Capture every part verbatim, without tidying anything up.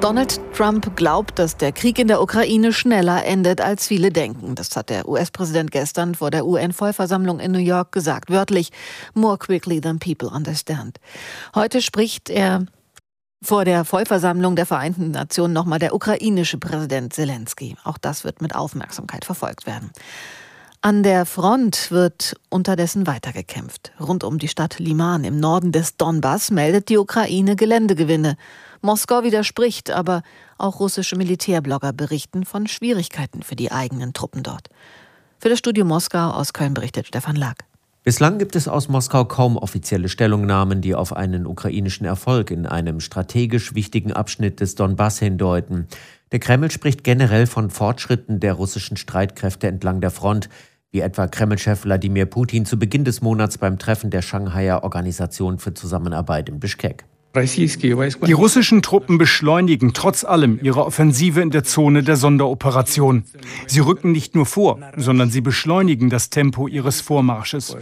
Donald Trump glaubt, dass der Krieg in der Ukraine schneller endet, als viele denken. Das hat der U S-Präsident gestern vor der U N-Vollversammlung in New York gesagt. Wörtlich, more quickly than people understand. Heute spricht er vor der Vollversammlung der Vereinten Nationen nochmal der ukrainische Präsident Selenskyj. Auch das wird mit Aufmerksamkeit verfolgt werden. An der Front wird unterdessen weitergekämpft. Rund um die Stadt Liman im Norden des Donbass meldet die Ukraine Geländegewinne. Moskau widerspricht, aber auch russische Militärblogger berichten von Schwierigkeiten für die eigenen Truppen dort. Für das Studio Moskau aus Köln berichtet Stefan Lack. Bislang gibt es aus Moskau kaum offizielle Stellungnahmen, die auf einen ukrainischen Erfolg in einem strategisch wichtigen Abschnitt des Donbass hindeuten. Der Kreml spricht generell von Fortschritten der russischen Streitkräfte entlang der Front, wie etwa Kreml-Chef Wladimir Putin zu Beginn des Monats beim Treffen der Shanghaier Organisation für Zusammenarbeit in Bischkek. Die russischen Truppen beschleunigen trotz allem ihre Offensive in der Zone der Sonderoperation. Sie rücken nicht nur vor, sondern sie beschleunigen das Tempo ihres Vormarsches.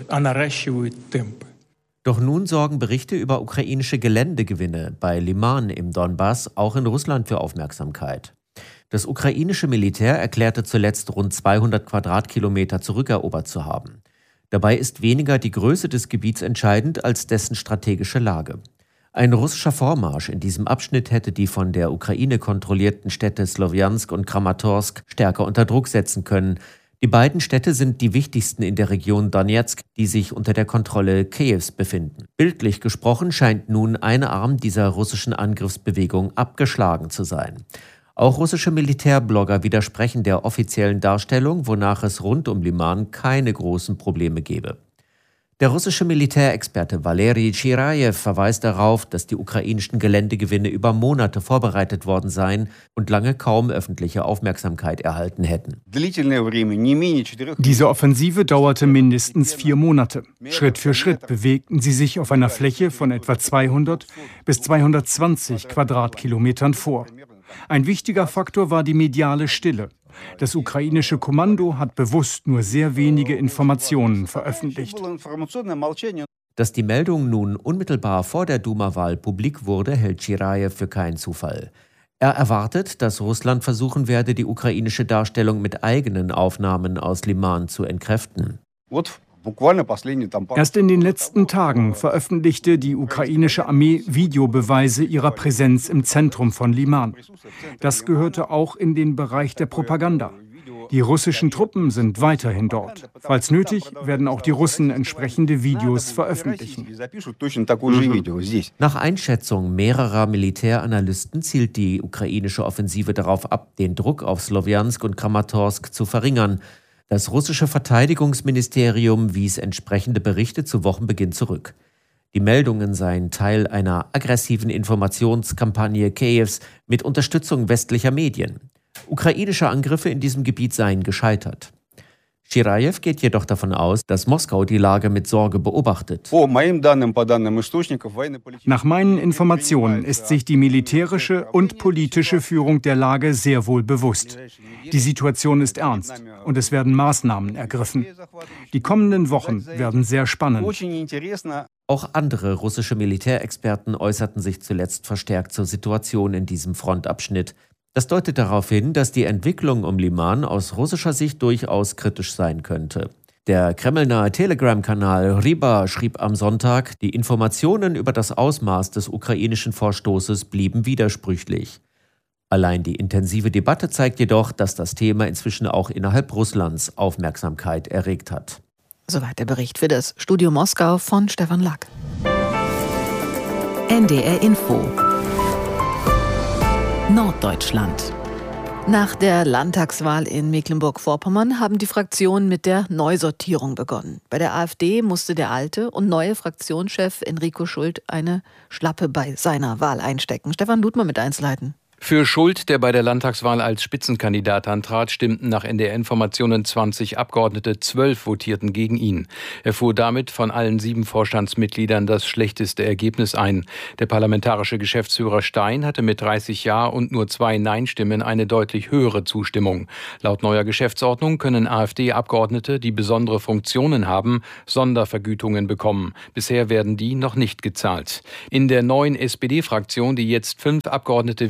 Doch nun sorgen Berichte über ukrainische Geländegewinne bei Liman im Donbass auch in Russland für Aufmerksamkeit. Das ukrainische Militär erklärte zuletzt rund zweihundert Quadratkilometer zurückerobert zu haben. Dabei ist weniger die Größe des Gebiets entscheidend als dessen strategische Lage. Ein russischer Vormarsch in diesem Abschnitt hätte die von der Ukraine kontrollierten Städte Slowjansk und Kramatorsk stärker unter Druck setzen können. Die beiden Städte sind die wichtigsten in der Region Donetsk, die sich unter der Kontrolle Kiews befinden. Bildlich gesprochen scheint nun ein Arm dieser russischen Angriffsbewegung abgeschlagen zu sein. Auch russische Militärblogger widersprechen der offiziellen Darstellung, wonach es rund um Liman keine großen Probleme gebe. Der russische Militärexperte Valeri Chirajew verweist darauf, dass die ukrainischen Geländegewinne über Monate vorbereitet worden seien und lange kaum öffentliche Aufmerksamkeit erhalten hätten. Diese Offensive dauerte mindestens vier Monate. Schritt für Schritt bewegten sie sich auf einer Fläche von etwa zweihundert bis zweihundertzwanzig Quadratkilometern vor. Ein wichtiger Faktor war die mediale Stille. Das ukrainische Kommando hat bewusst nur sehr wenige Informationen veröffentlicht. Dass die Meldung nun unmittelbar vor der Duma-Wahl publik wurde, hält Chirajew für keinen Zufall. Er erwartet, dass Russland versuchen werde, die ukrainische Darstellung mit eigenen Aufnahmen aus Liman zu entkräften. Erst in den letzten Tagen veröffentlichte die ukrainische Armee Videobeweise ihrer Präsenz im Zentrum von Liman. Das gehörte auch in den Bereich der Propaganda. Die russischen Truppen sind weiterhin dort. Falls nötig, werden auch die Russen entsprechende Videos veröffentlichen. Nach Einschätzung mehrerer Militäranalysten zielt die ukrainische Offensive darauf ab, den Druck auf Slowjansk und Kramatorsk zu verringern. Das russische Verteidigungsministerium wies entsprechende Berichte zu Wochenbeginn zurück. Die Meldungen seien Teil einer aggressiven Informationskampagne Kiews mit Unterstützung westlicher Medien. Ukrainische Angriffe in diesem Gebiet seien gescheitert. Chirajew geht jedoch davon aus, dass Moskau die Lage mit Sorge beobachtet. Nach meinen Informationen ist sich die militärische und politische Führung der Lage sehr wohl bewusst. Die Situation ist ernst und es werden Maßnahmen ergriffen. Die kommenden Wochen werden sehr spannend. Auch andere russische Militärexperten äußerten sich zuletzt verstärkt zur Situation in diesem Frontabschnitt. Das deutet darauf hin, dass die Entwicklung um Liman aus russischer Sicht durchaus kritisch sein könnte. Der kremlnahe Telegram-Kanal Ryba schrieb am Sonntag, die Informationen über das Ausmaß des ukrainischen Vorstoßes blieben widersprüchlich. Allein die intensive Debatte zeigt jedoch, dass das Thema inzwischen auch innerhalb Russlands Aufmerksamkeit erregt hat. Soweit der Bericht für das Studio Moskau von Stefan Lack. N D R Info Norddeutschland. Nach der Landtagswahl in Mecklenburg-Vorpommern haben die Fraktionen mit der Neusortierung begonnen. Bei der AfD musste der alte und neue Fraktionschef Enrico Schult eine Schlappe bei seiner Wahl einstecken. Stefan Ludmer mit Einzelheiten. Für Schult, der bei der Landtagswahl als Spitzenkandidat antrat, stimmten nach N D R-Informationen zwanzig Abgeordnete, zwölf votierten gegen ihn. Er fuhr damit von allen sieben Vorstandsmitgliedern das schlechteste Ergebnis ein. Der parlamentarische Geschäftsführer Stein hatte mit dreißig Ja und nur zwei Nein-Stimmen eine deutlich höhere Zustimmung. Laut neuer Geschäftsordnung können AfD-Abgeordnete, die besondere Funktionen haben, Sondervergütungen bekommen. Bisher werden die noch nicht gezahlt. In der neuen S P D-Fraktion, die jetzt fünf Abgeordnete weniger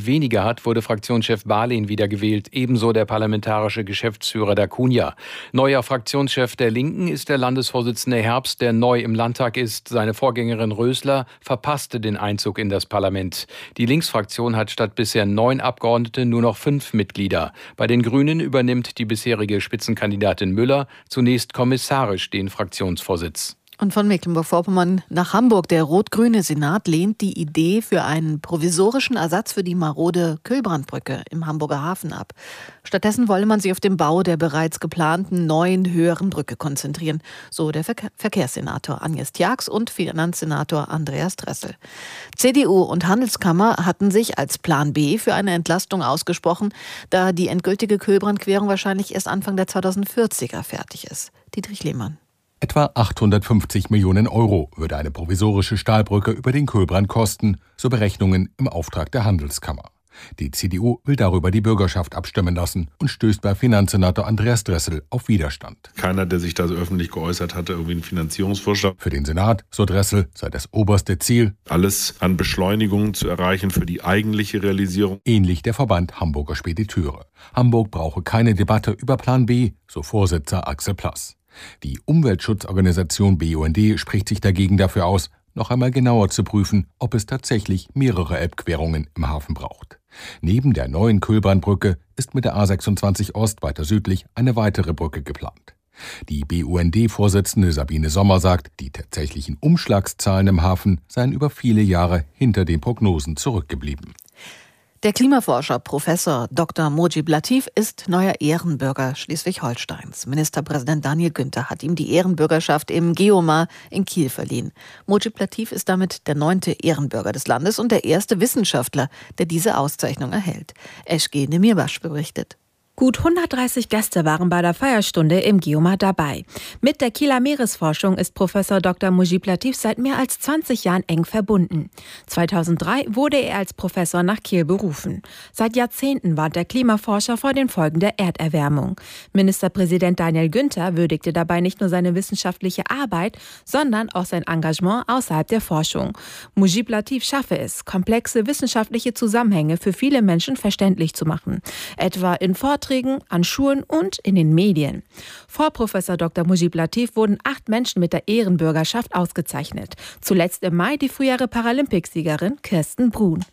Familie hat, wurde Fraktionschef Barlin wiedergewählt, ebenso der parlamentarische Geschäftsführer da Cunha. Neuer Fraktionschef der Linken ist der Landesvorsitzende Herbst, der neu im Landtag ist. Seine Vorgängerin Rösler verpasste den Einzug in das Parlament. Die Linksfraktion hat statt bisher neun Abgeordnete nur noch fünf Mitglieder. Bei den Grünen übernimmt die bisherige Spitzenkandidatin Müller zunächst kommissarisch den Fraktionsvorsitz. Und von Mecklenburg-Vorpommern nach Hamburg. Der rot-grüne Senat lehnt die Idee für einen provisorischen Ersatz für die marode Kühlbrandbrücke im Hamburger Hafen ab. Stattdessen wolle man sich auf den Bau der bereits geplanten neuen, höheren Brücke konzentrieren, so der Ver- Verkehrssenator Agnes Tjax und Finanzsenator Andreas Dressel. C D U und Handelskammer hatten sich als Plan B für eine Entlastung ausgesprochen, da die endgültige Kühlbrandquerung wahrscheinlich erst Anfang der zweitausendvierziger fertig ist. Dietrich Lehmann. Etwa achthundertfünfzig Millionen Euro würde eine provisorische Stahlbrücke über den Kühlbrand kosten, so Berechnungen im Auftrag der Handelskammer. Die C D U will darüber die Bürgerschaft abstimmen lassen und stößt bei Finanzsenator Andreas Dressel auf Widerstand. Keiner, der sich da so öffentlich geäußert hatte, irgendwie einen Finanzierungsvorschlag. Für den Senat, so Dressel, sei das oberste Ziel, alles an Beschleunigung zu erreichen für die eigentliche Realisierung. Ähnlich der Verband Hamburger Spediteure. Hamburg brauche keine Debatte über Plan B, so Vorsitzender Axel Plass. Die Umweltschutzorganisation B U N D spricht sich dagegen dafür aus, noch einmal genauer zu prüfen, ob es tatsächlich mehrere Elbquerungen im Hafen braucht. Neben der neuen Kühlbrandbrücke ist mit der A sechsundzwanzig Ost weiter südlich eine weitere Brücke geplant. Die B U N D-Vorsitzende Sabine Sommer sagt, die tatsächlichen Umschlagszahlen im Hafen seien über viele Jahre hinter den Prognosen zurückgeblieben. Der Klimaforscher Professor Doktor Mojib Latif ist neuer Ehrenbürger Schleswig-Holsteins. Ministerpräsident Daniel Günther hat ihm die Ehrenbürgerschaft im Geomar in Kiel verliehen. Mojib Latif ist damit der neunte Ehrenbürger des Landes und der erste Wissenschaftler, der diese Auszeichnung erhält. Eschge Demirbaş berichtet. Gut hundertdreißig Gäste waren bei der Feierstunde im Geomar dabei. Mit der Kieler Meeresforschung ist Professor Doktor Mojib Latif seit mehr als zwanzig Jahren eng verbunden. zweitausenddrei wurde er als Professor nach Kiel berufen. Seit Jahrzehnten warnt der Klimaforscher vor den Folgen der Erderwärmung. Ministerpräsident Daniel Günther würdigte dabei nicht nur seine wissenschaftliche Arbeit, sondern auch sein Engagement außerhalb der Forschung. Mojib Latif schaffe es, komplexe wissenschaftliche Zusammenhänge für viele Menschen verständlich zu machen. Etwa in Vorträgen, an Schulen und in den Medien. Vor Professor Doktor Mojib Latif wurden acht Menschen mit der Ehrenbürgerschaft ausgezeichnet. Zuletzt im Mai die frühere Paralympicsiegerin Kirsten Brun.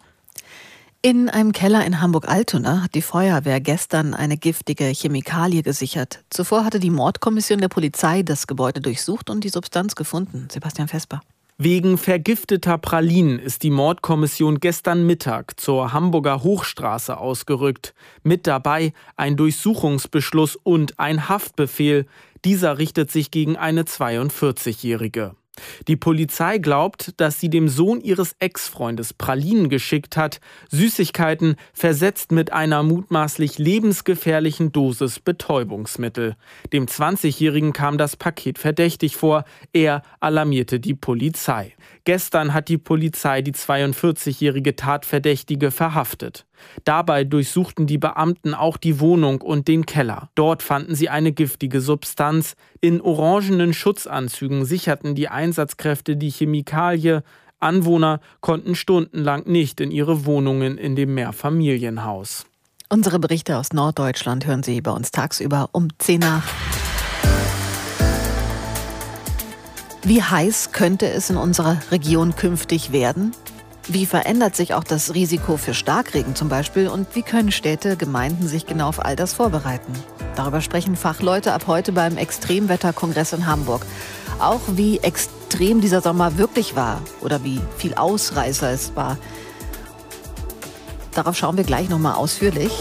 In einem Keller in Hamburg-Altona hat die Feuerwehr gestern eine giftige Chemikalie gesichert. Zuvor hatte die Mordkommission der Polizei das Gebäude durchsucht und die Substanz gefunden. Sebastian Vesper. Wegen vergifteter Pralinen ist die Mordkommission gestern Mittag zur Hamburger Hochstraße ausgerückt. Mit dabei ein Durchsuchungsbeschluss und ein Haftbefehl. Dieser richtet sich gegen eine zweiundvierzigjährige. Die Polizei glaubt, dass sie dem Sohn ihres Ex-Freundes Pralinen geschickt hat, Süßigkeiten versetzt mit einer mutmaßlich lebensgefährlichen Dosis Betäubungsmittel. Dem zwanzigjährigen kam das Paket verdächtig vor, er alarmierte die Polizei. Gestern hat die Polizei die zweiundvierzigjährige Tatverdächtige verhaftet. Dabei durchsuchten die Beamten auch die Wohnung und den Keller. Dort fanden sie eine giftige Substanz. In orangenen Schutzanzügen sicherten die Einsatzkräfte die Chemikalie. Anwohner konnten stundenlang nicht in ihre Wohnungen in dem Mehrfamilienhaus. Unsere Berichte aus Norddeutschland hören Sie bei uns tagsüber um zehn nach. Wie heiß könnte es in unserer Region künftig werden? Wie verändert sich auch das Risiko für Starkregen zum Beispiel? Und wie können Städte, Gemeinden sich genau auf all das vorbereiten? Darüber sprechen Fachleute ab heute beim Extremwetterkongress in Hamburg. Auch wie extrem dieser Sommer wirklich war oder wie viel Ausreißer es war. Darauf schauen wir gleich nochmal ausführlich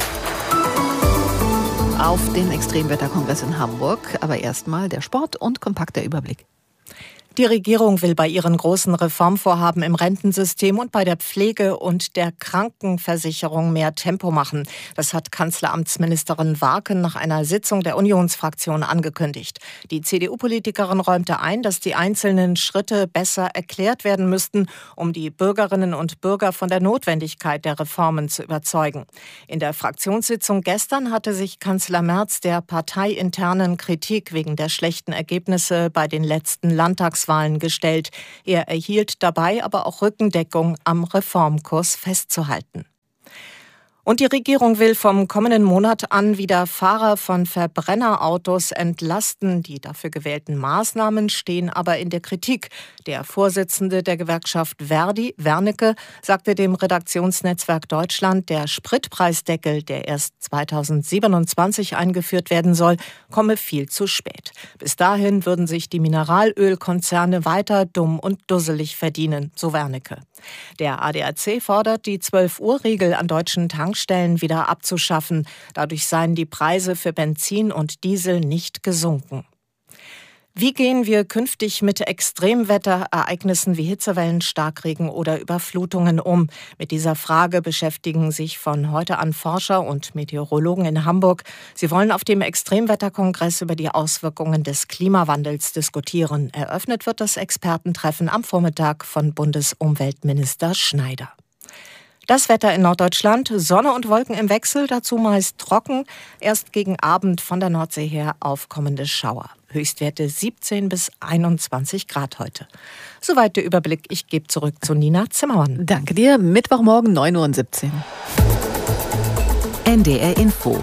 auf den Extremwetterkongress in Hamburg. Aber erstmal der Sport und kompakter Überblick. Die Regierung will bei ihren großen Reformvorhaben im Rentensystem und bei der Pflege und der Krankenversicherung mehr Tempo machen. Das hat Kanzleramtsministerin Warken nach einer Sitzung der Unionsfraktion angekündigt. Die C D U-Politikerin räumte ein, dass die einzelnen Schritte besser erklärt werden müssten, um die Bürgerinnen und Bürger von der Notwendigkeit der Reformen zu überzeugen. In der Fraktionssitzung gestern hatte sich Kanzler Merz der parteiinternen Kritik wegen der schlechten Ergebnisse bei den letzten Landtagswahlen gestellt. Er erhielt dabei aber auch Rückendeckung, am Reformkurs festzuhalten. Und die Regierung will vom kommenden Monat an wieder Fahrer von Verbrennerautos entlasten. Die dafür gewählten Maßnahmen stehen aber in der Kritik. Der Vorsitzende der Gewerkschaft Verdi, Wernicke, sagte dem Redaktionsnetzwerk Deutschland, der Spritpreisdeckel, der erst zweitausendsiebenundzwanzig eingeführt werden soll, komme viel zu spät. Bis dahin würden sich die Mineralölkonzerne weiter dumm und dusselig verdienen, so Wernicke. Der A D A C fordert, die zwölf-Uhr-Regel an deutschen Tankstellen wieder abzuschaffen. Dadurch seien die Preise für Benzin und Diesel nicht gesunken. Wie gehen wir künftig mit Extremwetterereignissen wie Hitzewellen, Starkregen oder Überflutungen um? Mit dieser Frage beschäftigen sich von heute an Forscher und Meteorologen in Hamburg. Sie wollen auf dem Extremwetterkongress über die Auswirkungen des Klimawandels diskutieren. Eröffnet wird das Expertentreffen am Vormittag von Bundesumweltminister Schneider. Das Wetter in Norddeutschland, Sonne und Wolken im Wechsel, dazu meist trocken. Erst gegen Abend von der Nordsee her aufkommende Schauer. Höchstwerte siebzehn bis einundzwanzig Grad heute. Soweit der Überblick. Ich gebe zurück zu Nina Zimmermann. Danke dir. Mittwochmorgen neun Uhr siebzehn. N D R Info.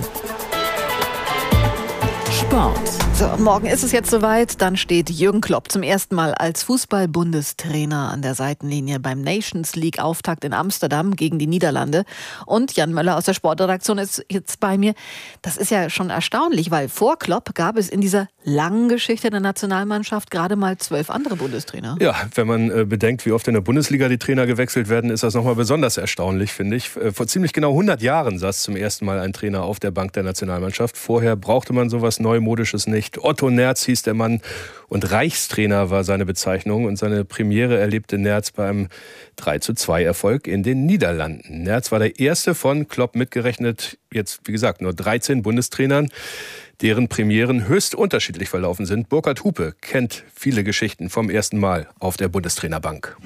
Sport. So, morgen ist es jetzt soweit. Dann steht Jürgen Klopp zum ersten Mal als Fußball-Bundestrainer an der Seitenlinie beim Nations League-Auftakt in Amsterdam gegen die Niederlande. Und Jan Möller aus der Sportredaktion ist jetzt bei mir. Das ist ja schon erstaunlich, weil vor Klopp gab es in dieser langen Geschichte der Nationalmannschaft gerade mal zwölf andere Bundestrainer. Ja, wenn man äh, bedenkt, wie oft in der Bundesliga die Trainer gewechselt werden, ist das nochmal besonders erstaunlich, finde ich. Äh, vor ziemlich genau hundert Jahren saß zum ersten Mal ein Trainer auf der Bank der Nationalmannschaft. Vorher brauchte man sowas Neumodisches nicht. Otto Nerz hieß der Mann und Reichstrainer war seine Bezeichnung. Und seine Premiere erlebte Nerz beim drei zu zwei Erfolg in den Niederlanden. Nerz war der erste von Klopp mitgerechnet, jetzt wie gesagt nur dreizehn Bundestrainern, deren Premieren höchst unterschiedlich verlaufen sind. Burkhard Hupe kennt viele Geschichten vom ersten Mal auf der Bundestrainerbank.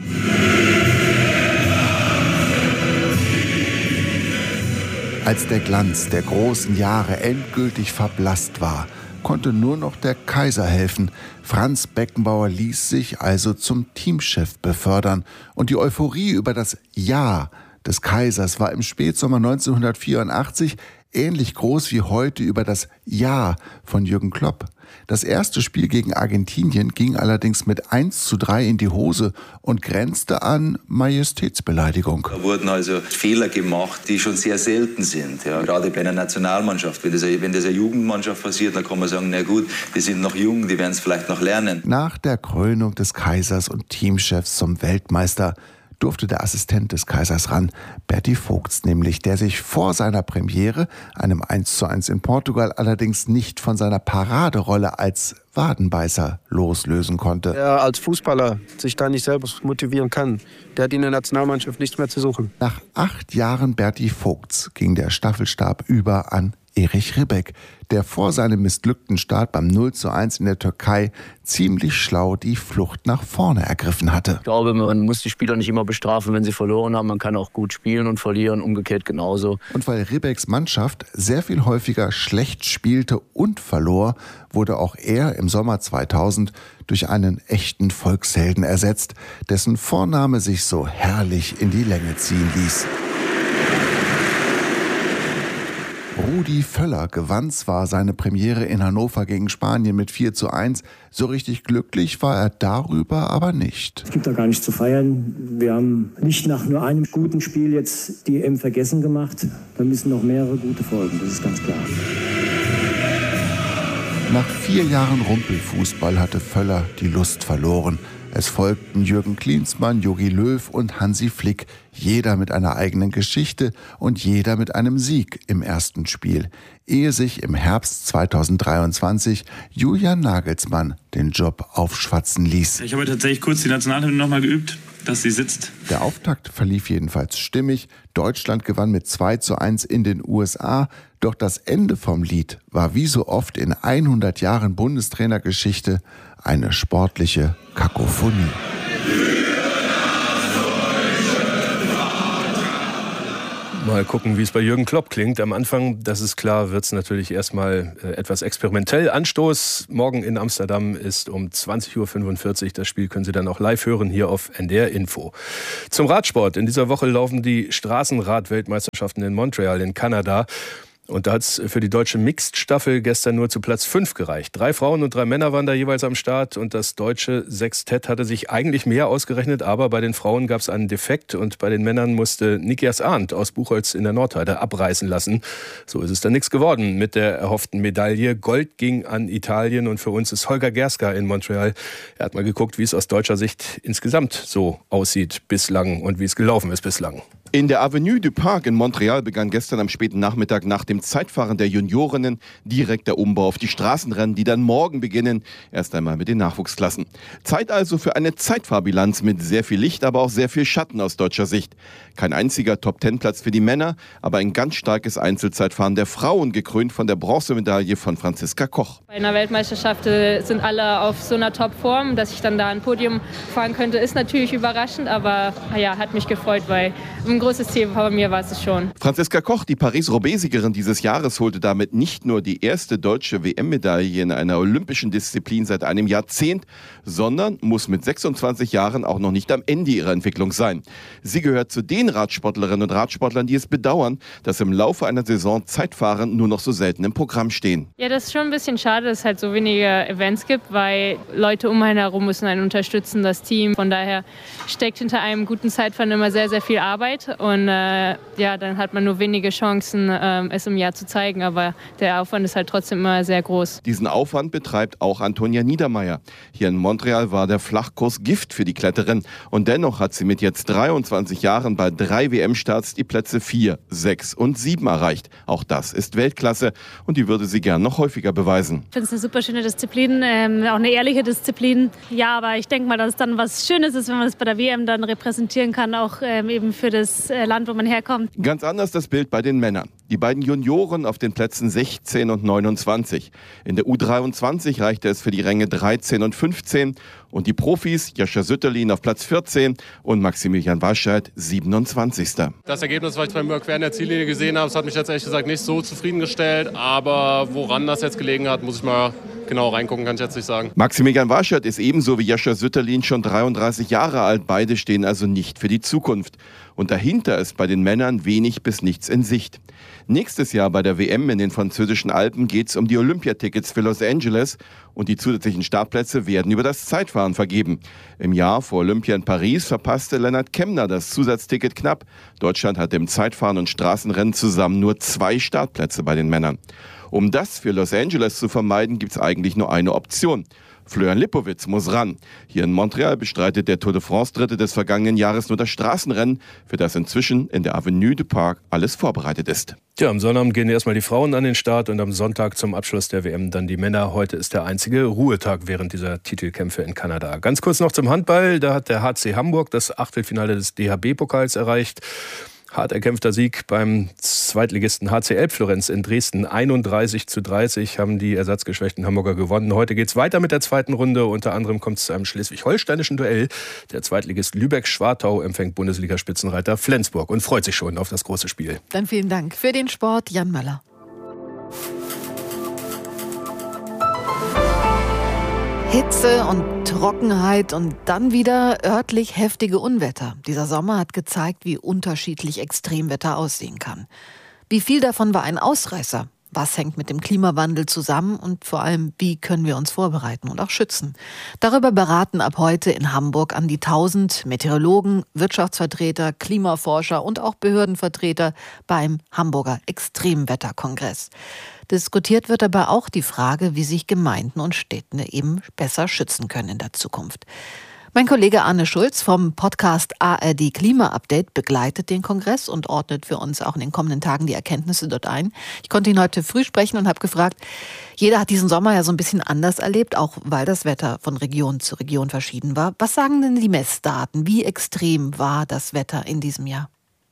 Als der Glanz der großen Jahre endgültig verblasst war, konnte nur noch der Kaiser helfen. Franz Beckenbauer ließ sich also zum Teamchef befördern. Und die Euphorie über das Ja des Kaisers war im Spätsommer neunzehnhundertvierundachtzig ähnlich groß wie heute über das Ja von Jürgen Klopp. Das erste Spiel gegen Argentinien ging allerdings mit eins zu drei in die Hose und grenzte an Majestätsbeleidigung. Da wurden also Fehler gemacht, die schon sehr selten sind. Ja, gerade bei einer Nationalmannschaft. Wenn das, wenn das einer Jugendmannschaft passiert, dann kann man sagen, na gut, die sind noch jung, die werden es vielleicht noch lernen. Nach der Krönung des Kaisers und Teamchefs zum Weltmeister durfte der Assistent des Kaisers ran, Berti Vogts nämlich, der sich vor seiner Premiere, einem eins zu eins in Portugal, allerdings nicht von seiner Paraderolle als Wadenbeißer loslösen konnte. Der als Fußballer sich da nicht selber motivieren kann, der hat in der Nationalmannschaft nichts mehr zu suchen. Nach acht Jahren Berti Vogts ging der Staffelstab über an Erich Ribbeck, der vor seinem missglückten Start beim null zu eins in der Türkei ziemlich schlau die Flucht nach vorne ergriffen hatte. Ich glaube, man muss die Spieler nicht immer bestrafen, wenn sie verloren haben. Man kann auch gut spielen und verlieren, umgekehrt genauso. Und weil Ribbecks Mannschaft sehr viel häufiger schlecht spielte und verlor, wurde auch er im Sommer zweitausend durch einen echten Volkshelden ersetzt, dessen Vorname sich so herrlich in die Länge ziehen ließ. Rudi Völler gewann zwar seine Premiere in Hannover gegen Spanien mit vier zu eins, so richtig glücklich war er darüber aber nicht. Es gibt da gar nichts zu feiern. Wir haben nicht nach nur einem guten Spiel jetzt die E M vergessen gemacht. Da müssen noch mehrere gute folgen, das ist ganz klar. Nach vier Jahren Rumpelfußball hatte Völler die Lust verloren. Es folgten Jürgen Klinsmann, Jogi Löw und Hansi Flick, jeder mit einer eigenen Geschichte und jeder mit einem Sieg im ersten Spiel, ehe sich im Herbst zweitausenddreiundzwanzig Julian Nagelsmann den Job aufschwatzen ließ. Ich habe tatsächlich kurz die Nationalhymne nochmal geübt, dass sie sitzt. Der Auftakt verlief jedenfalls stimmig. Deutschland gewann mit zwei zu eins in den U S A. Doch das Ende vom Lied war wie so oft in hundert Jahren Bundestrainergeschichte eine sportliche Kakophonie. Mal gucken, wie es bei Jürgen Klopp klingt. Am Anfang, das ist klar, wird es natürlich erstmal äh, etwas experimentell. Anstoß morgen in Amsterdam ist um zwanzig Uhr fünfundvierzig. Das Spiel können Sie dann auch live hören hier auf N D R Info. Zum Radsport. In dieser Woche laufen die Straßenrad-Weltmeisterschaften in Montreal in Kanada. Und da hat es für die deutsche Mixed-Staffel gestern nur zu Platz fünf gereicht. Drei Frauen und drei Männer waren da jeweils am Start. Und das deutsche Sextett hatte sich eigentlich mehr ausgerechnet. Aber bei den Frauen gab es einen Defekt. Und bei den Männern musste Nikias Arndt aus Buchholz in der Nordheide abreißen lassen. So ist es dann nichts geworden mit der erhofften Medaille. Gold ging an Italien. Und für uns ist Holger Gerska in Montreal. Er hat mal geguckt, wie es aus deutscher Sicht insgesamt so aussieht bislang und wie es gelaufen ist bislang. In der Avenue du Parc in Montreal begann gestern am späten Nachmittag nach dem Zeitfahren der Juniorinnen direkt der Umbau auf die Straßenrennen, die dann morgen beginnen, erst einmal mit den Nachwuchsklassen. Zeit also für eine Zeitfahrbilanz mit sehr viel Licht, aber auch sehr viel Schatten aus deutscher Sicht. Kein einziger Top-Ten-Platz für die Männer, aber ein ganz starkes Einzelzeitfahren der Frauen, gekrönt von der Bronzemedaille von Franziska Koch. Bei einer Weltmeisterschaft sind alle auf so einer Top-Form, dass ich dann da ein Podium fahren könnte, ist natürlich überraschend, aber ja, hat mich gefreut, weil ein großes Ziel bei mir war es schon. Franziska Koch, die Paris-Roubaix-Siegerin dieses Jahres, holte damit nicht nur die erste deutsche W M-Medaille in einer olympischen Disziplin seit einem Jahrzehnt, sondern muss mit sechsundzwanzig Jahren auch noch nicht am Ende ihrer Entwicklung sein. Sie gehört zu den Radsportlerinnen und Radsportlern, die es bedauern, dass im Laufe einer Saison Zeitfahren nur noch so selten im Programm stehen. Ja, das ist schon ein bisschen schade, dass es halt so wenige Events gibt, weil Leute um einen herum müssen einen unterstützen, das Team. Von daher steckt hinter einem guten Zeitfahren immer sehr, sehr viel Arbeit. Und äh, ja, dann hat man nur wenige Chancen, äh, es im Jahr zu zeigen. Aber der Aufwand ist halt trotzdem immer sehr groß. Diesen Aufwand betreibt auch Antonia Niedermeyer. Hier in Montreal war der Flachkurs Gift für die Kletterin. Und dennoch hat sie mit jetzt dreiundzwanzig Jahren bei drei W M-Starts die Plätze vier, sechs und sieben erreicht. Auch das ist Weltklasse und die würde sie gern noch häufiger beweisen. Ich finde es eine super schöne Disziplin, ähm, auch eine ehrliche Disziplin. Ja, aber ich denke mal, dass es dann was Schönes ist, wenn man das bei der W M dann repräsentieren kann, auch ähm, eben für das äh, Land, wo man herkommt. Ganz anders das Bild bei den Männern. Die beiden Junioren auf den Plätzen sechzehn und neunundzwanzig. In der U dreiundzwanzig reichte es für die Ränge dreizehn und fünfzehn. Und die Profis, Jascha Sütterlin auf Platz vierzehn und Maximilian Warscheid siebenundzwanzigster Das Ergebnis, was ich beim Überqueren der Ziellinie gesehen habe, das hat mich jetzt ehrlich gesagt nicht so zufriedengestellt. Aber woran das jetzt gelegen hat, muss ich mal genau reingucken, kann ich jetzt nicht sagen. Maximilian Warscheid ist ebenso wie Jascha Sütterlin schon dreiunddreißig Jahre alt. Beide stehen also nicht für die Zukunft. Und dahinter ist bei den Männern wenig bis nichts in Sicht. Nächstes Jahr bei der W M in den französischen Alpen geht es um die Olympiatickets für Los Angeles und die zusätzlichen Startplätze werden über das Zeitfahren vergeben. Im Jahr vor Olympia in Paris verpasste Lennart Kemner das Zusatzticket knapp. Deutschland hatte im Zeitfahren und Straßenrennen zusammen nur zwei Startplätze bei den Männern. Um das für Los Angeles zu vermeiden, gibt es eigentlich nur eine Option. Florian Lipowitz muss ran. Hier in Montreal bestreitet der Tour de France-Dritte des vergangenen Jahres nur das Straßenrennen, für das inzwischen in der Avenue du Parc alles vorbereitet ist. Tja, am Sonnabend gehen erstmal die Frauen an den Start und am Sonntag zum Abschluss der W M dann die Männer. Heute ist der einzige Ruhetag während dieser Titelkämpfe in Kanada. Ganz kurz noch zum Handball. Da hat der H C Hamburg das Achtelfinale des D H B-Pokals erreicht. Hart erkämpfter Sieg beim Zweitligisten H C Elbflorenz in Dresden. einunddreißig zu dreißig haben die ersatzgeschwächten Hamburger gewonnen. Heute geht es weiter mit der zweiten Runde. Unter anderem kommt es zu einem schleswig-holsteinischen Duell. Der Zweitligist Lübeck-Schwartau empfängt Bundesliga-Spitzenreiter Flensburg und freut sich schon auf das große Spiel. Dann vielen Dank für den Sport, Jan Möller. Hitze und Trockenheit und dann wieder örtlich heftige Unwetter. Dieser Sommer hat gezeigt, wie unterschiedlich Extremwetter aussehen kann. Wie viel davon war ein Ausreißer? Was hängt mit dem Klimawandel zusammen und vor allem, wie können wir uns vorbereiten und auch schützen? Darüber beraten ab heute in Hamburg an die tausend Meteorologen, Wirtschaftsvertreter, Klimaforscher und auch Behördenvertreter beim Hamburger Extremwetterkongress. Diskutiert wird aber auch die Frage, wie sich Gemeinden und Städte eben besser schützen können in der Zukunft. Mein Kollege Arne Schulz vom Podcast A R D Klima Update begleitet den Kongress und ordnet für uns auch in den kommenden Tagen die Erkenntnisse dort ein. Ich konnte ihn heute früh sprechen und habe gefragt, jeder hat diesen Sommer ja so ein bisschen anders erlebt, auch weil das Wetter von Region zu Region verschieden war. Was sagen denn die Messdaten? Wie extrem war das Wetter in diesem Jahr?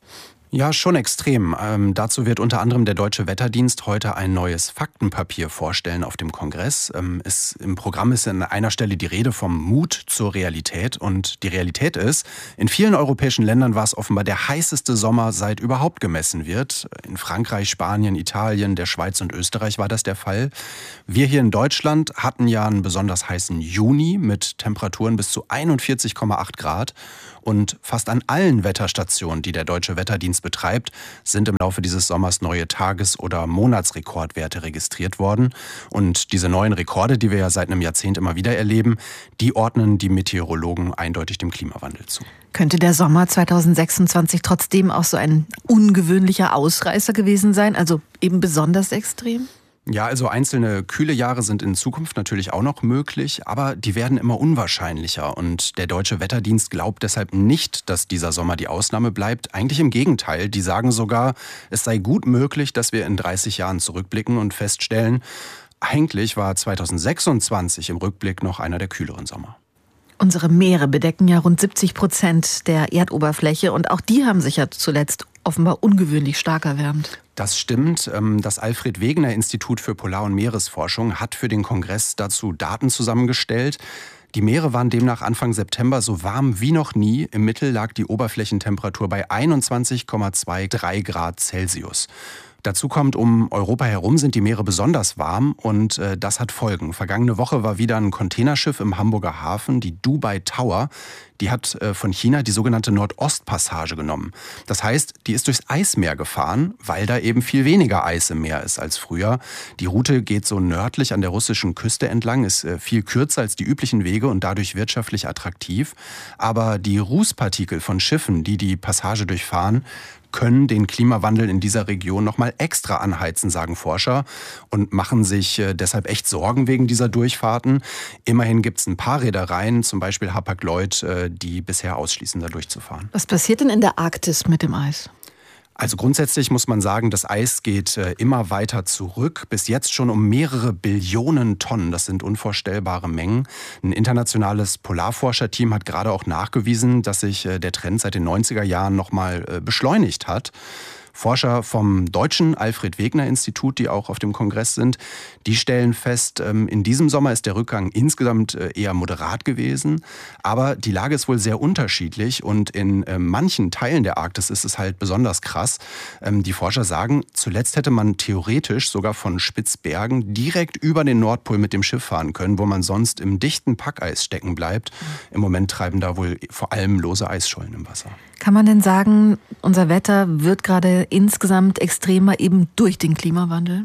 Ja, schon extrem. Ähm, dazu wird unter anderem der Deutsche Wetterdienst heute ein neues Faktenpapier vorstellen auf dem Kongress. Ähm, es, im Programm ist an einer Stelle die Rede vom Mut zur Realität. Und die Realität ist, in vielen europäischen Ländern war es offenbar der heißeste Sommer, seit überhaupt gemessen wird. In Frankreich, Spanien, Italien, der Schweiz und Österreich war das der Fall. Wir hier in Deutschland hatten ja einen besonders heißen Juni mit Temperaturen bis zu einundvierzig Komma acht Grad. Und fast an allen Wetterstationen, die der Deutsche Wetterdienst betreibt, sind im Laufe dieses Sommers neue Tages- oder Monatsrekordwerte registriert worden. Und diese neuen Rekorde, die wir ja seit einem Jahrzehnt immer wieder erleben, die ordnen die Meteorologen eindeutig dem Klimawandel zu. Könnte der Sommer zweitausendsechsundzwanzig trotzdem auch so ein ungewöhnlicher Ausreißer gewesen sein, also eben besonders extrem? Ja, also einzelne kühle Jahre sind in Zukunft natürlich auch noch möglich, aber die werden immer unwahrscheinlicher. Und der Deutsche Wetterdienst glaubt deshalb nicht, dass dieser Sommer die Ausnahme bleibt. Eigentlich im Gegenteil, die sagen sogar, es sei gut möglich, dass wir in dreißig Jahren zurückblicken und feststellen, eigentlich war zweitausendsechsundzwanzig im Rückblick noch einer der kühleren Sommer. Unsere Meere bedecken ja rund siebzig Prozent der Erdoberfläche und auch die haben sich ja zuletzt offenbar ungewöhnlich stark erwärmt. Das stimmt. Das Alfred-Wegener-Institut für Polar- und Meeresforschung hat für den Kongress dazu Daten zusammengestellt. Die Meere waren demnach Anfang September so warm wie noch nie. Im Mittel lag die Oberflächentemperatur bei einundzwanzig Komma drei Grad Celsius. Dazu kommt, um Europa herum sind die Meere besonders warm und äh, das hat Folgen. Vergangene Woche war wieder ein Containerschiff im Hamburger Hafen, die Dubai Tower. Die hat äh, von China die sogenannte Nordostpassage genommen. Das heißt, die ist durchs Eismeer gefahren, weil da eben viel weniger Eis im Meer ist als früher. Die Route geht so nördlich an der russischen Küste entlang, ist äh, viel kürzer als die üblichen Wege und dadurch wirtschaftlich attraktiv. Aber die Rußpartikel von Schiffen, die die Passage durchfahren, können den Klimawandel in dieser Region nochmal extra anheizen, sagen Forscher, und machen sich deshalb echt Sorgen wegen dieser Durchfahrten. Immerhin gibt es ein paar Reedereien, zum Beispiel Hapag-Lloyd, die bisher ausschließen, da durchzufahren. Was passiert denn in der Arktis mit dem Eis? Also grundsätzlich muss man sagen, das Eis geht immer weiter zurück, bis jetzt schon um mehrere Billionen Tonnen. Das sind unvorstellbare Mengen. Ein internationales Polarforscherteam hat gerade auch nachgewiesen, dass sich der Trend seit den neunziger Jahren nochmal beschleunigt hat. Forscher vom deutschen Alfred-Wegener-Institut, die auch auf dem Kongress sind, die stellen fest, in diesem Sommer ist der Rückgang insgesamt eher moderat gewesen. Aber die Lage ist wohl sehr unterschiedlich und in manchen Teilen der Arktis ist es halt besonders krass. Die Forscher sagen, zuletzt hätte man theoretisch sogar von Spitzbergen direkt über den Nordpol mit dem Schiff fahren können, wo man sonst im dichten Packeis stecken bleibt. Im Moment treiben da wohl vor allem lose Eisschollen im Wasser. Kann man denn sagen, unser Wetter wird gerade insgesamt extremer eben durch den Klimawandel?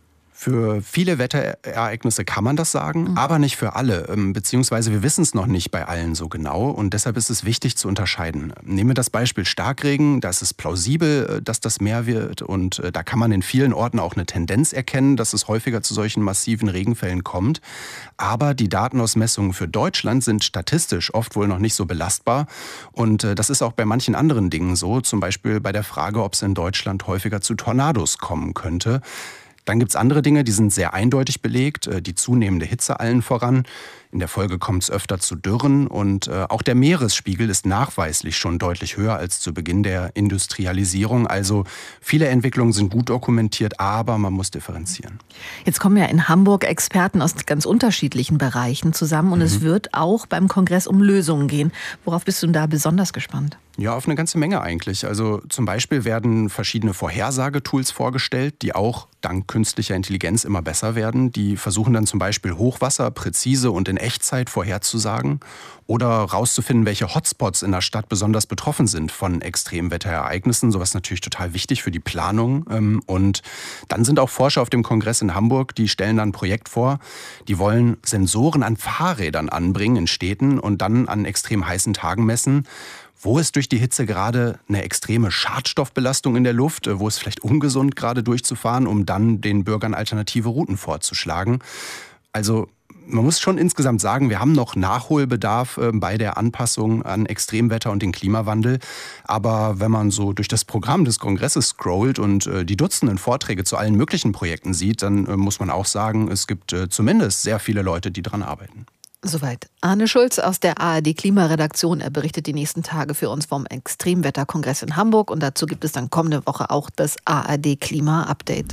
Für viele Wetterereignisse kann man das sagen, mhm. aber nicht für alle. Beziehungsweise wir wissen es noch nicht bei allen so genau und deshalb ist es wichtig zu unterscheiden. Nehmen wir das Beispiel Starkregen, da ist es plausibel, dass das mehr wird und da kann man in vielen Orten auch eine Tendenz erkennen, dass es häufiger zu solchen massiven Regenfällen kommt. Aber die Datenausmessungen für Deutschland sind statistisch oft wohl noch nicht so belastbar und das ist auch bei manchen anderen Dingen so, zum Beispiel bei der Frage, ob es in Deutschland häufiger zu Tornados kommen könnte. Dann gibt es andere Dinge, die sind sehr eindeutig belegt, die zunehmende Hitze allen voran. In der Folge kommt es öfter zu Dürren und äh, auch der Meeresspiegel ist nachweislich schon deutlich höher als zu Beginn der Industrialisierung. Also viele Entwicklungen sind gut dokumentiert, aber man muss differenzieren. Jetzt kommen ja in Hamburg Experten aus ganz unterschiedlichen Bereichen zusammen und mhm. es wird auch beim Kongress um Lösungen gehen. Worauf bist du denn da besonders gespannt? Ja, auf eine ganze Menge eigentlich. Also zum Beispiel werden verschiedene Vorhersagetools vorgestellt, die auch dank künstlicher Intelligenz immer besser werden. Die versuchen dann zum Beispiel Hochwasser präzise und in Echtzeit vorherzusagen oder rauszufinden, welche Hotspots in der Stadt besonders betroffen sind von Extremwetterereignissen. Sowas ist natürlich total wichtig für die Planung. Und dann sind auch Forscher auf dem Kongress in Hamburg, die stellen dann ein Projekt vor. Die wollen Sensoren an Fahrrädern anbringen in Städten und dann an extrem heißen Tagen messen, wo ist durch die Hitze gerade eine extreme Schadstoffbelastung in der Luft, wo ist vielleicht ungesund gerade durchzufahren, um dann den Bürgern alternative Routen vorzuschlagen. Also man muss schon insgesamt sagen, wir haben noch Nachholbedarf bei der Anpassung an Extremwetter und den Klimawandel. Aber wenn man so durch das Programm des Kongresses scrollt und die Dutzenden Vorträge zu allen möglichen Projekten sieht, dann muss man auch sagen, es gibt zumindest sehr viele Leute, die daran arbeiten. Soweit Arne Schulz aus der A R D-Klimaredaktion. Er berichtet die nächsten Tage für uns vom Extremwetterkongress in Hamburg. Und dazu gibt es dann kommende Woche auch das A R D-Klima-Update.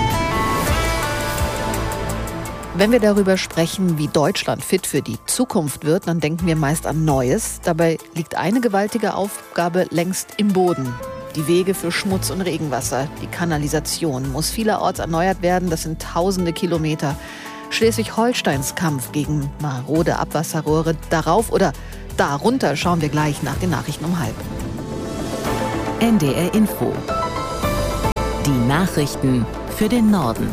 Wenn wir darüber sprechen, wie Deutschland fit für die Zukunft wird, dann denken wir meist an Neues. Dabei liegt eine gewaltige Aufgabe längst im Boden. Die Wege für Schmutz und Regenwasser, die Kanalisation muss vielerorts erneuert werden. Das sind tausende Kilometer. Schleswig-Holsteins Kampf gegen marode Abwasserrohre. Darauf oder darunter schauen wir gleich nach den Nachrichten um halb. N D R Info. Die Nachrichten für den Norden.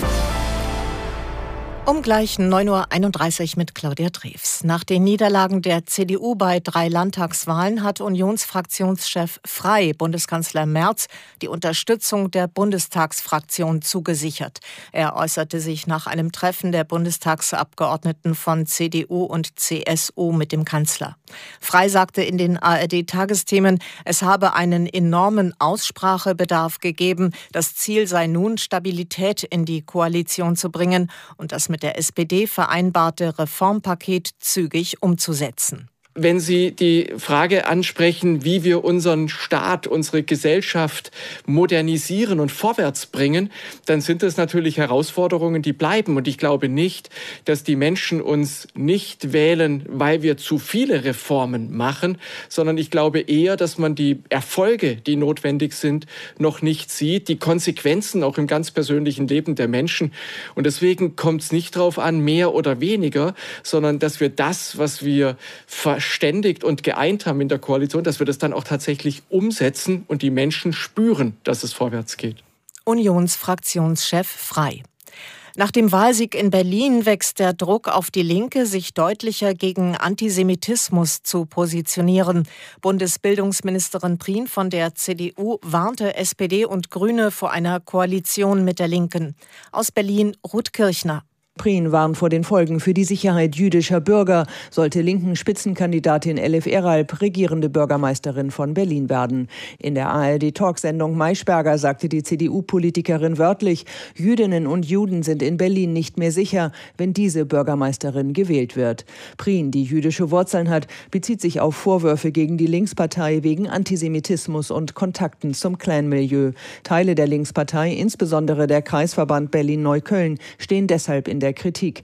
Um gleich neun Uhr einunddreißig mit Claudia Drews. Nach den Niederlagen der C D U bei drei Landtagswahlen hat Unionsfraktionschef Frey Bundeskanzler Merz die Unterstützung der Bundestagsfraktion zugesichert. Er äußerte sich nach einem Treffen der Bundestagsabgeordneten von C D U und C S U mit dem Kanzler. Frey sagte in den A R D-Tagesthemen, es habe einen enormen Aussprachebedarf gegeben. Das Ziel sei nun, Stabilität in die Koalition zu bringen und das mit der S P D vereinbarte Reformpaket zügig umzusetzen. Wenn Sie die Frage ansprechen, wie wir unseren Staat, unsere Gesellschaft modernisieren und vorwärts bringen, dann sind das natürlich Herausforderungen, die bleiben. Und ich glaube nicht, dass die Menschen uns nicht wählen, weil wir zu viele Reformen machen, sondern ich glaube eher, dass man die Erfolge, die notwendig sind, noch nicht sieht, die Konsequenzen auch im ganz persönlichen Leben der Menschen. Und deswegen kommt es nicht darauf an, mehr oder weniger, sondern dass wir das, was wir verständigt und geeint haben in der Koalition, dass wir das dann auch tatsächlich umsetzen und die Menschen spüren, dass es vorwärts geht. Unionsfraktionschef Frey. Nach dem Wahlsieg in Berlin wächst der Druck auf die Linke, sich deutlicher gegen Antisemitismus zu positionieren. Bundesbildungsministerin Prien von der C D U warnte S P D und Grüne vor einer Koalition mit der Linken. Aus Berlin Ruth Kirchner. Prien warnt vor den Folgen für die Sicherheit jüdischer Bürger, sollte linken Spitzenkandidatin Elif Eralp regierende Bürgermeisterin von Berlin werden. In der A R D-Talksendung Maischberger sagte die C D U-Politikerin wörtlich, Jüdinnen und Juden sind in Berlin nicht mehr sicher, wenn diese Bürgermeisterin gewählt wird. Prien, die jüdische Wurzeln hat, bezieht sich auf Vorwürfe gegen die Linkspartei wegen Antisemitismus und Kontakten zum Clan-Milieu. Teile der Linkspartei, insbesondere der Kreisverband Berlin-Neukölln, stehen deshalb in der Kritik.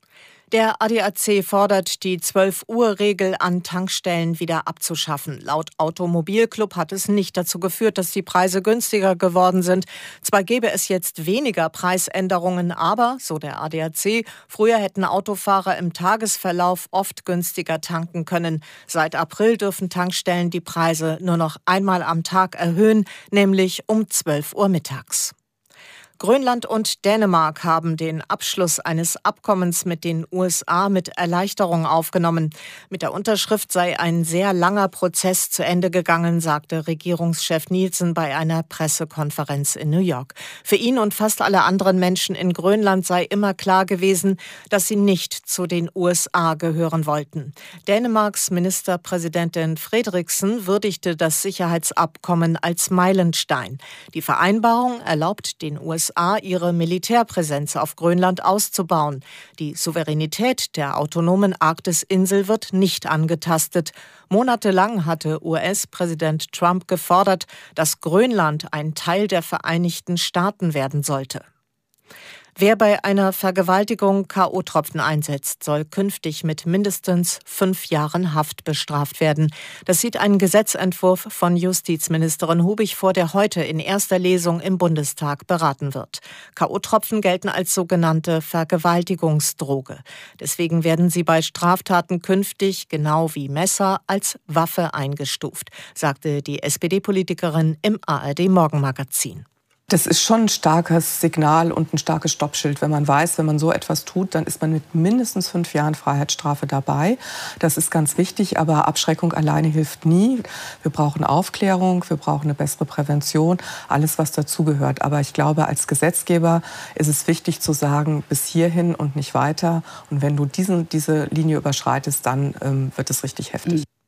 Der A D A C fordert, die zwölf-Uhr-Regel an Tankstellen wieder abzuschaffen. Laut Automobilclub hat es nicht dazu geführt, dass die Preise günstiger geworden sind. Zwar gäbe es jetzt weniger Preisänderungen, aber, so der A D A C, früher hätten Autofahrer im Tagesverlauf oft günstiger tanken können. Seit April dürfen Tankstellen die Preise nur noch einmal am Tag erhöhen, nämlich um zwölf Uhr mittags. Grönland und Dänemark haben den Abschluss eines Abkommens mit den U S A mit Erleichterung aufgenommen. Mit der Unterschrift sei ein sehr langer Prozess zu Ende gegangen, sagte Regierungschef Nielsen bei einer Pressekonferenz in New York. Für ihn und fast alle anderen Menschen in Grönland sei immer klar gewesen, dass sie nicht zu den U S A gehören wollten. Dänemarks Ministerpräsidentin Frederiksen würdigte das Sicherheitsabkommen als Meilenstein. Die Vereinbarung erlaubt den U S A, ihre Militärpräsenz auf Grönland auszubauen. Die Souveränität der autonomen Arktisinsel wird nicht angetastet. Monatelang hatte U S-Präsident Trump gefordert, dass Grönland ein Teil der Vereinigten Staaten werden sollte. Wer bei einer Vergewaltigung K O-Tropfen einsetzt, soll künftig mit mindestens fünf Jahren Haft bestraft werden. Das sieht ein Gesetzentwurf von Justizministerin Hubig vor, der heute in erster Lesung im Bundestag beraten wird. K O-Tropfen gelten als sogenannte Vergewaltigungsdroge. Deswegen werden sie bei Straftaten künftig, genau wie Messer, als Waffe eingestuft, sagte die S P D-Politikerin im A R D-Morgenmagazin. Das ist schon ein starkes Signal und ein starkes Stoppschild, wenn man weiß, wenn man so etwas tut, dann ist man mit mindestens fünf Jahren Freiheitsstrafe dabei. Das ist ganz wichtig, aber Abschreckung alleine hilft nie. Wir brauchen Aufklärung, wir brauchen eine bessere Prävention, alles, was dazugehört. Aber ich glaube, als Gesetzgeber ist es wichtig zu sagen, bis hierhin und nicht weiter. Und wenn du diesen, diese Linie überschreitest, dann ähm, wird es richtig heftig.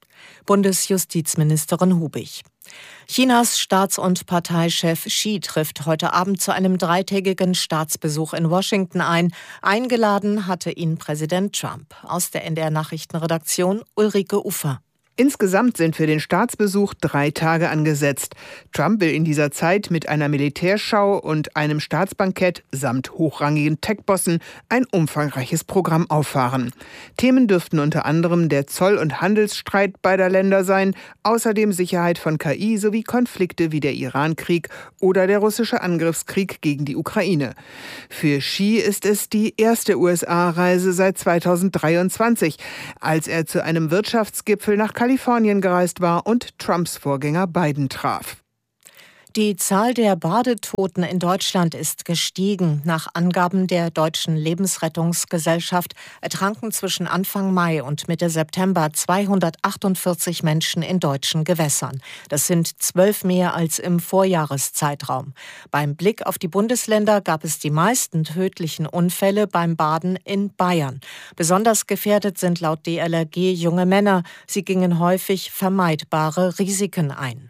Bundesjustizministerin Hubig. Chinas Staats- und Parteichef Xi trifft heute Abend zu einem dreitägigen Staatsbesuch in Washington ein. Eingeladen hatte ihn Präsident Trump. Aus der N D R-Nachrichtenredaktion Ulrike Ufer. Insgesamt sind für den Staatsbesuch drei Tage angesetzt. Trump will in dieser Zeit mit einer Militärschau und einem Staatsbankett samt hochrangigen Tech-Bossen ein umfangreiches Programm auffahren. Themen dürften unter anderem der Zoll- und Handelsstreit beider Länder sein, außerdem Sicherheit von K I sowie Konflikte wie der Iran-Krieg oder der russische Angriffskrieg gegen die Ukraine. Für Xi ist es die erste U S A-Reise seit zweitausenddreiundzwanzig, als er zu einem Wirtschaftsgipfel nach Kalifornien gereist war und Trumps Vorgänger Biden traf. Die Zahl der Badetoten in Deutschland ist gestiegen. Nach Angaben der Deutschen Lebensrettungsgesellschaft ertranken zwischen Anfang Mai und Mitte September zweihundertachtundvierzig Menschen in deutschen Gewässern. Das sind zwölf mehr als im Vorjahreszeitraum. Beim Blick auf die Bundesländer gab es die meisten tödlichen Unfälle beim Baden in Bayern. Besonders gefährdet sind laut D L R G junge Männer. Sie gingen häufig vermeidbare Risiken ein.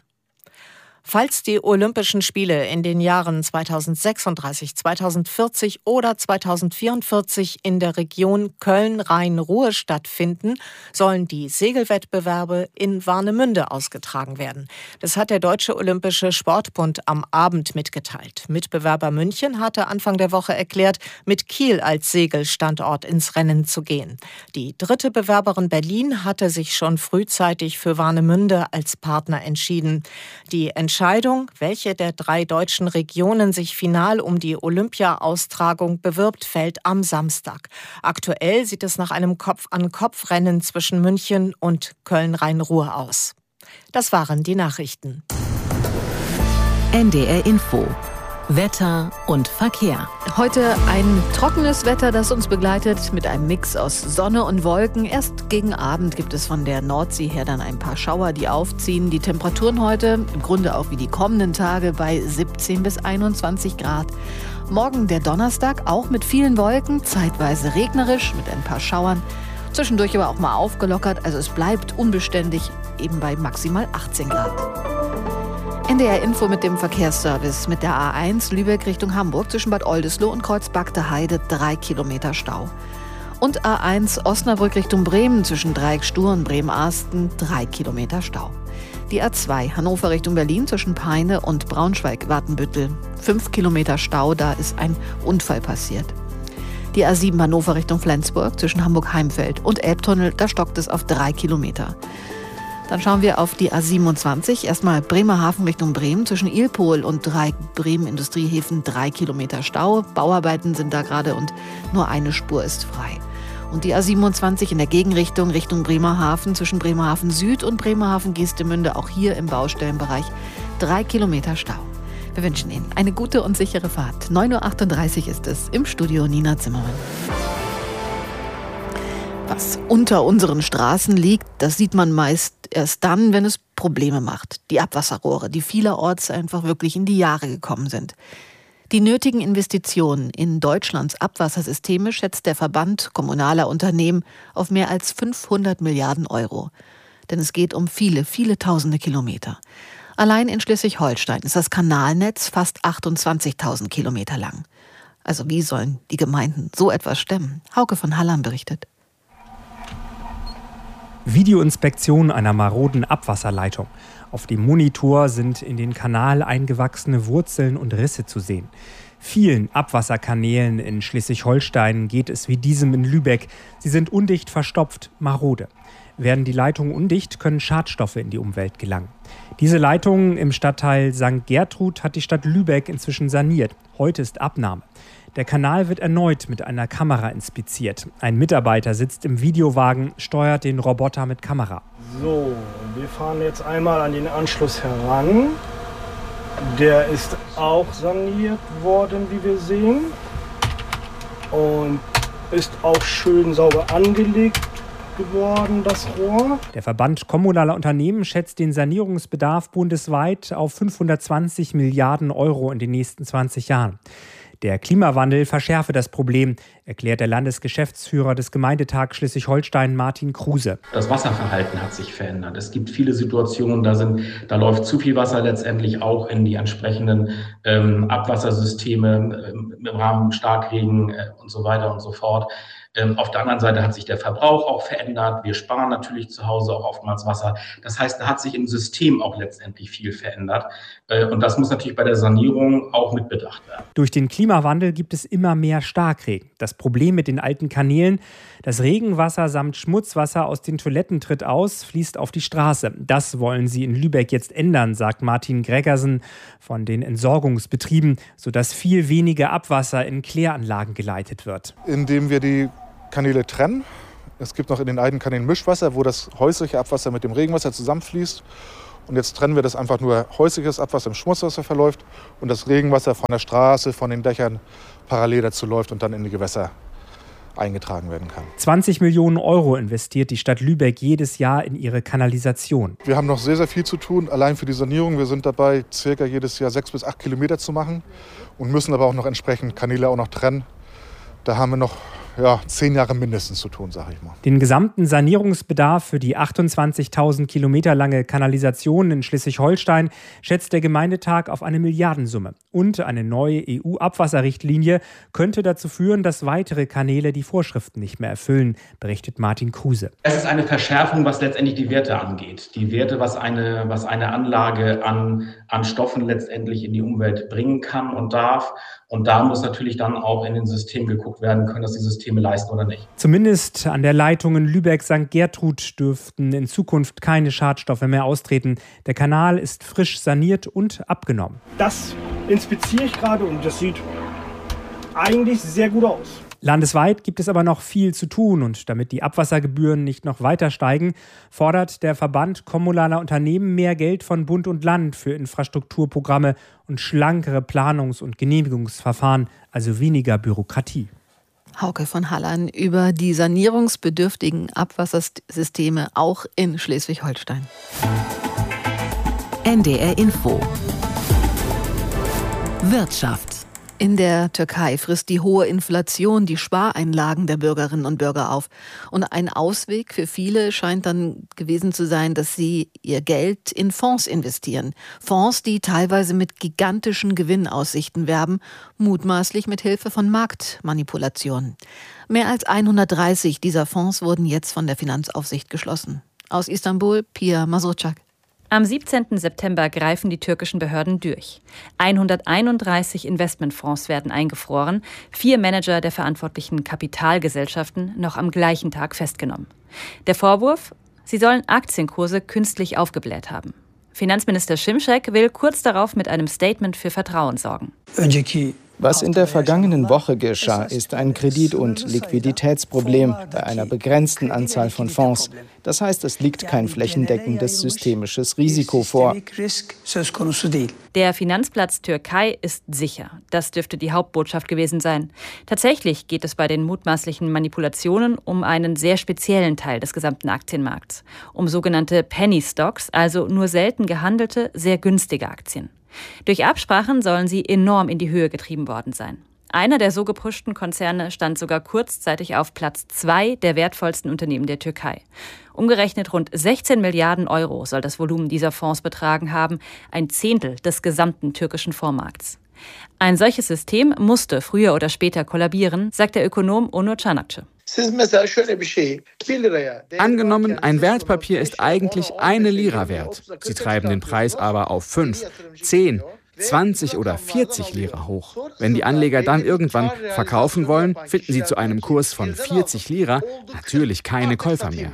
Falls die Olympischen Spiele in den Jahren zweitausendsechsunddreißig, zweitausendvierzig oder zweitausendvierundvierzig in der Region Köln-Rhein-Ruhr stattfinden, sollen die Segelwettbewerbe in Warnemünde ausgetragen werden. Das hat der Deutsche Olympische Sportbund am Abend mitgeteilt. Mitbewerber München hatte Anfang der Woche erklärt, mit Kiel als Segelstandort ins Rennen zu gehen. Die dritte Bewerberin Berlin hatte sich schon frühzeitig für Warnemünde als Partner entschieden. Die Entscheidung Entscheidung, welche der drei deutschen Regionen sich final um die Olympia-Austragung bewirbt, fällt am Samstag. Aktuell sieht es nach einem Kopf-an-Kopf-Rennen zwischen München und Köln-Rhein-Ruhr aus. Das waren die Nachrichten. N D R Info. Wetter und Verkehr. Heute ein trockenes Wetter, das uns begleitet mit einem Mix aus Sonne und Wolken. Erst gegen Abend gibt es von der Nordsee her dann ein paar Schauer, die aufziehen. Die Temperaturen heute, im Grunde auch wie die kommenden Tage, bei siebzehn bis einundzwanzig Grad. Morgen der Donnerstag, auch mit vielen Wolken, zeitweise regnerisch mit ein paar Schauern. Zwischendurch aber auch mal aufgelockert, also es bleibt unbeständig, eben bei maximal achtzehn Grad. N D R Info mit dem Verkehrsservice mit der A eins Lübeck Richtung Hamburg zwischen Bad Oldesloe und Kreuzbagte Heide drei Kilometer Stau. Und A eins Osnabrück Richtung Bremen zwischen Dreieck-Stur und Bremen-Arsten drei Kilometer Stau. Die A zwei Hannover Richtung Berlin zwischen Peine und Braunschweig-Watenbüttel fünf Kilometer Stau, da ist ein Unfall passiert. Die A sieben Hannover Richtung Flensburg zwischen Hamburg-Heimfeld und Elbtunnel, da stockt es auf drei Kilometer. Dann schauen wir auf die A siebenundzwanzig. Erstmal Bremerhaven Richtung Bremen zwischen Ilpol und drei Bremen Industriehäfen drei Kilometer Stau. Bauarbeiten sind da gerade und nur eine Spur ist frei. Und die A siebenundzwanzig in der Gegenrichtung Richtung Bremerhaven zwischen Bremerhaven Süd und Bremerhaven Geestemünde, auch hier im Baustellenbereich drei Kilometer Stau. Wir wünschen Ihnen eine gute und sichere Fahrt. neun Uhr achtunddreißig ist es, im Studio Nina Zimmermann. Was unter unseren Straßen liegt, das sieht man meist erst dann, wenn es Probleme macht. Die Abwasserrohre, die vielerorts einfach wirklich in die Jahre gekommen sind. Die nötigen Investitionen in Deutschlands Abwassersysteme schätzt der Verband kommunaler Unternehmen auf mehr als fünfhundert Milliarden Euro. Denn es geht um viele, viele tausende Kilometer. Allein in Schleswig-Holstein ist das Kanalnetz fast achtundzwanzigtausend Kilometer lang. Also wie sollen die Gemeinden so etwas stemmen? Hauke von Hallam berichtet. Videoinspektion einer maroden Abwasserleitung. Auf dem Monitor sind in den Kanal eingewachsene Wurzeln und Risse zu sehen. Vielen Abwasserkanälen in Schleswig-Holstein geht es wie diesem in Lübeck. Sie sind undicht verstopft, marode. Werden die Leitungen undicht, können Schadstoffe in die Umwelt gelangen. Diese Leitungen im Stadtteil Sankt Gertrud hat die Stadt Lübeck inzwischen saniert. Heute ist Abnahme. Der Kanal wird erneut mit einer Kamera inspiziert. Ein Mitarbeiter sitzt im Videowagen, steuert den Roboter mit Kamera. So, wir fahren jetzt einmal an den Anschluss heran. Der ist auch saniert worden, wie wir sehen. Und ist auch schön sauber angelegt geworden, das Rohr. Der Verband kommunaler Unternehmen schätzt den Sanierungsbedarf bundesweit auf fünfhundertzwanzig Milliarden Euro in den nächsten zwanzig Jahren. Der Klimawandel verschärfe das Problem, erklärt der Landesgeschäftsführer des Gemeindetags Schleswig-Holstein, Martin Kruse. Das Wasserverhalten hat sich verändert. Es gibt viele Situationen, da, sind, da läuft zu viel Wasser letztendlich auch in die entsprechenden ähm, Abwassersysteme ähm, im Rahmen Starkregen äh, und so weiter und so fort. Ähm, auf der anderen Seite hat sich der Verbrauch auch verändert. Wir sparen natürlich zu Hause auch oftmals Wasser. Das heißt, da hat sich im System auch letztendlich viel verändert. Äh, und das muss natürlich bei der Sanierung auch mit bedacht werden. Durch den Klimawandel gibt es immer mehr Starkregen. Das Problem mit den alten Kanälen: das Regenwasser samt Schmutzwasser aus den Toiletten tritt aus, fließt auf die Straße. Das wollen sie in Lübeck jetzt ändern, sagt Martin Gregersen von den Entsorgungsbetrieben, sodass viel weniger Abwasser in Kläranlagen geleitet wird. Indem wir die Kanäle trennen. Es gibt noch in den alten Kanälen Mischwasser, wo das häusliche Abwasser mit dem Regenwasser zusammenfließt. Und jetzt trennen wir das einfach nur häusliches Abwasser im Schmutzwasser verläuft und das Regenwasser von der Straße, von den Dächern parallel dazu läuft und dann in die Gewässer eingetragen werden kann. zwanzig Millionen Euro investiert die Stadt Lübeck jedes Jahr in ihre Kanalisation. Wir haben noch sehr, sehr viel zu tun, allein für die Sanierung. Wir sind dabei, circa jedes Jahr sechs bis acht Kilometer zu machen und müssen aber auch noch entsprechend Kanäle auch noch trennen. Da haben wir noch ja, zehn Jahre mindestens zu tun, sage ich mal. Den gesamten Sanierungsbedarf für die achtundzwanzigtausend Kilometer lange Kanalisation in Schleswig-Holstein schätzt der Gemeindetag auf eine Milliardensumme. Und eine neue E U-Abwasserrichtlinie könnte dazu führen, dass weitere Kanäle die Vorschriften nicht mehr erfüllen, berichtet Martin Kruse. Es ist eine Verschärfung, was letztendlich die Werte angeht. Die Werte, was eine, was eine Anlage an, an Stoffen letztendlich in die Umwelt bringen kann und darf. Und da muss natürlich dann auch in den Systemen geguckt werden können, dass die Systeme leisten oder nicht. Zumindest an der Leitung in Lübeck-Sankt Gertrud dürften in Zukunft keine Schadstoffe mehr austreten. Der Kanal ist frisch saniert und abgenommen. Das inspiziere ich gerade und das sieht eigentlich sehr gut aus. Landesweit gibt es aber noch viel zu tun, und damit die Abwassergebühren nicht noch weiter steigen, fordert der Verband kommunaler Unternehmen mehr Geld von Bund und Land für Infrastrukturprogramme und schlankere Planungs- und Genehmigungsverfahren, also weniger Bürokratie. Hauke von Hallern über die sanierungsbedürftigen Abwassersysteme auch in Schleswig-Holstein. N D R Info. Wirtschaft. In der Türkei frisst die hohe Inflation die Spareinlagen der Bürgerinnen und Bürger auf. Und ein Ausweg für viele scheint dann gewesen zu sein, dass sie ihr Geld in Fonds investieren. Fonds, die teilweise mit gigantischen Gewinnaussichten werben, mutmaßlich mit Hilfe von Marktmanipulationen. Mehr als hundertdreißig dieser Fonds wurden jetzt von der Finanzaufsicht geschlossen. Aus Istanbul, Pia Masurczak. Am siebzehnten September greifen die türkischen Behörden durch. hunderteinunddreißig Investmentfonds werden eingefroren, vier Manager der verantwortlichen Kapitalgesellschaften noch am gleichen Tag festgenommen. Der Vorwurf: sie sollen Aktienkurse künstlich aufgebläht haben. Finanzminister Şimşek will kurz darauf mit einem Statement für Vertrauen sorgen. Was in der vergangenen Woche geschah, ist ein Kredit- und Liquiditätsproblem bei einer begrenzten Anzahl von Fonds. Das heißt, es liegt kein flächendeckendes systemisches Risiko vor. Der Finanzplatz Türkei ist sicher. Das dürfte die Hauptbotschaft gewesen sein. Tatsächlich geht es bei den mutmaßlichen Manipulationen um einen sehr speziellen Teil des gesamten Aktienmarkts. Um sogenannte Penny Stocks, also nur selten gehandelte, sehr günstige Aktien. Durch Absprachen sollen sie enorm in die Höhe getrieben worden sein. Einer der so gepushten Konzerne stand sogar kurzzeitig auf Platz zwei der wertvollsten Unternehmen der Türkei. Umgerechnet rund sechzehn Milliarden Euro soll das Volumen dieser Fonds betragen haben, ein Zehntel des gesamten türkischen Fondsmarkts. Ein solches System musste früher oder später kollabieren, sagt der Ökonom Onur Çanakçı. Angenommen, ein Wertpapier ist eigentlich eine Lira wert. Sie treiben den Preis aber auf fünf, zehn, zwanzig oder vierzig Lira hoch. Wenn die Anleger dann irgendwann verkaufen wollen, finden sie zu einem Kurs von vierzig Lira natürlich keine Käufer mehr.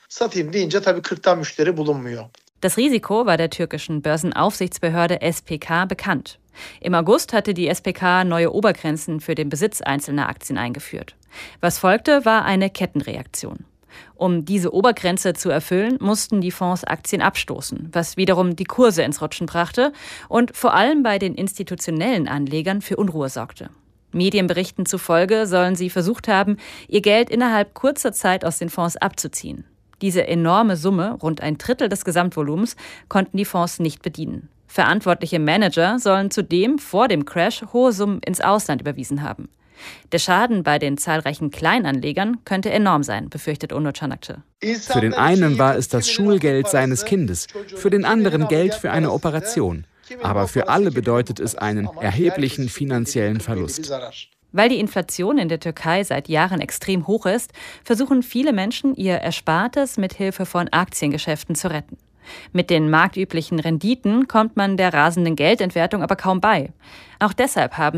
Das Risiko war der türkischen Börsenaufsichtsbehörde S P K bekannt. Im August hatte die S P K neue Obergrenzen für den Besitz einzelner Aktien eingeführt. Was folgte, war eine Kettenreaktion. Um diese Obergrenze zu erfüllen, mussten die Fonds Aktien abstoßen, was wiederum die Kurse ins Rutschen brachte und vor allem bei den institutionellen Anlegern für Unruhe sorgte. Medienberichten zufolge sollen sie versucht haben, ihr Geld innerhalb kurzer Zeit aus den Fonds abzuziehen. Diese enorme Summe, rund ein Drittel des Gesamtvolumens, konnten die Fonds nicht bedienen. Verantwortliche Manager sollen zudem vor dem Crash hohe Summen ins Ausland überwiesen haben. Der Schaden bei den zahlreichen Kleinanlegern könnte enorm sein, befürchtet Onur Çanakçı. Für den einen war es das Schulgeld seines Kindes, für den anderen Geld für eine Operation. Aber für alle bedeutet es einen erheblichen finanziellen Verlust. Weil die Inflation in der Türkei seit Jahren extrem hoch ist, versuchen viele Menschen, ihr Erspartes mit Hilfe von Aktiengeschäften zu retten. Mit den marktüblichen Renditen kommt man der rasenden Geldentwertung aber kaum bei. Auch deshalb haben